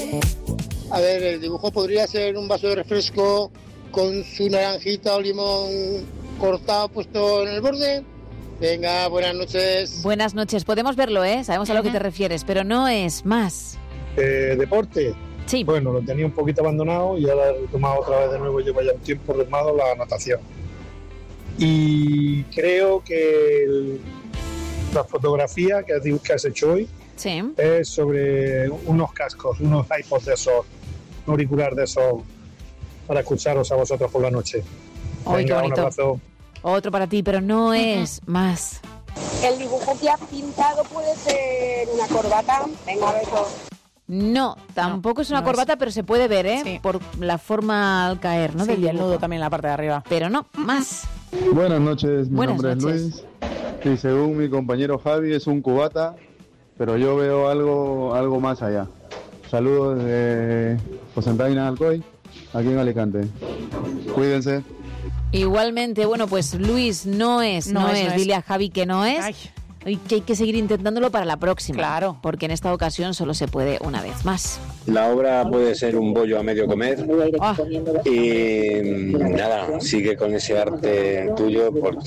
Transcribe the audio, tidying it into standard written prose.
A ver, el dibujo podría ser un vaso de refresco con su naranjita o limón cortado puesto en el borde. Venga, buenas noches. Buenas noches, podemos verlo, sabemos a lo que te refieres, pero no es más. Deporte. Sí. Bueno, lo tenía un poquito abandonado y ahora he retomado otra vez de nuevo, llevo ya un tiempo retomado la natación. Y creo que la fotografía que has hecho hoy es sobre unos cascos, unos iPods de esos, un auricular de esos, para escucharos a vosotros por la noche. ¡Ay, qué bonito! Un abrazo. Otro para ti, pero no es más. El dibujo que has pintado puede ser una corbata. Venga, beso. No, tampoco es una corbata, pero se puede ver, Sí. por la forma al caer, ¿no? Sí, Del y el dibujo. nudo también en la parte de arriba. Pero no, más. Buenas noches, mi Buenas nombre noches. es Luis y según mi compañero Javi es un cubata, pero yo veo algo más allá. Saludos desde Cocentaina Alcoy, aquí en Alicante. Cuídense. Igualmente, bueno, pues Luis, no es. Dile a Javi que no es. Ay. Y que hay que seguir intentándolo para la próxima. Claro. Porque en esta ocasión solo se puede una vez más. La obra puede ser un bollo a medio comer Ah. y nada, sigue con ese arte tuyo porque